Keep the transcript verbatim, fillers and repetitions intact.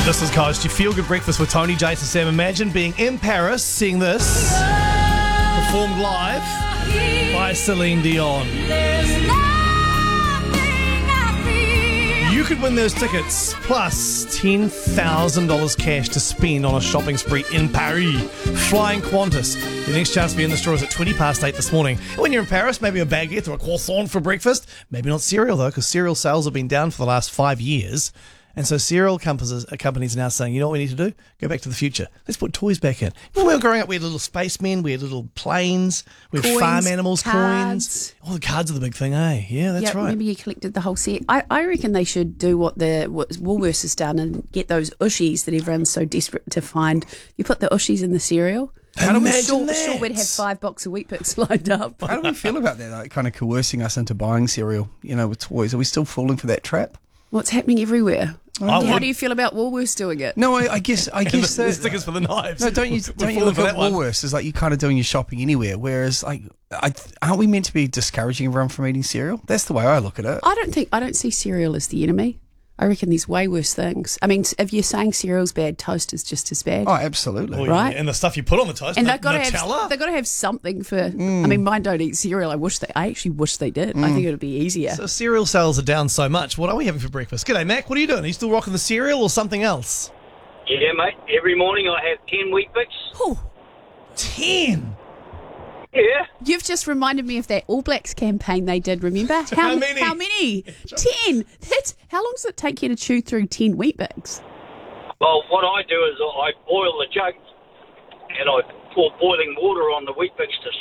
This is Coast, your feel-good breakfast with Tony, Jason, Sam. Imagine being in Paris, seeing this performed live by Celine Dion. You could win those tickets, plus ten thousand dollars cash to spend on a shopping spree in Paris. Flying Qantas. Your next chance to be in the store is at twenty past eight this morning. When you're in Paris, maybe a baguette or a croissant for breakfast. Maybe not cereal, though, because cereal sales have been down for the last five years. And so cereal companies, companies are now saying, you know what we need to do? Go back to the future. Let's put toys back in. When we were growing up, we had little spacemen, we had little planes, we had Coins, farm animals, cards. coins. Oh, the cards are the big thing, eh? Yeah, that's yeah, right. Remember you collected the whole set. I, I reckon they should do what the what Woolworths has done and get those ushies that everyone's so desperate to find. You put the ushies in the cereal. How do we Sure, imagine sure, that? we'd have five box of Weet-Bix lined up. How do we feel about that? Like, kind of coercing us into buying cereal, you know, with toys. Are we still falling for that trap? What's happening everywhere? I How would- do you feel about Woolworths doing it? No, I, I guess I And guess the, the that, stickers for the knives. No, don't you We're don't you falling look for at that one. Woolworths as like you're kind of doing your shopping anywhere, whereas like I, aren't we meant to be discouraging everyone from eating cereal? That's the way I look at it. I don't think I don't see cereal as the enemy. I reckon there's way worse things. I mean, if you're saying cereal's bad, toast is just as bad. Oh, absolutely. Oh, yeah. Right. And the stuff you put on the toast. And N- they've got to Nutella. have they've got to have something for. I mean, mine don't eat cereal. I wish they. I actually wish they did. I think it would be easier. So cereal sales are down so much. What are we having for breakfast? G'day, Mac. What are you doing? Are you still rocking the cereal or something else? Yeah, mate. Every morning I have ten Weet-Bix. Oh, Ten. Yeah. you've just reminded me of that All Blacks campaign they did. Remember how, How m- many? How many? Ten. That's how long does it take you to chew through ten Weet-Bix? Well, what I do is I boil the jug and I pour boiling water on the Weet-Bix to